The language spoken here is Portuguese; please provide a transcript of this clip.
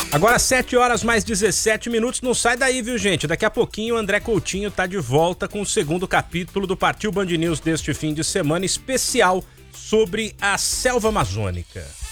Agora 7 horas mais 17 minutos, não sai daí, viu, gente? Daqui a pouquinho o André Coutinho tá de volta com o segundo capítulo do Partiu Band News deste fim de semana especial sobre a selva amazônica.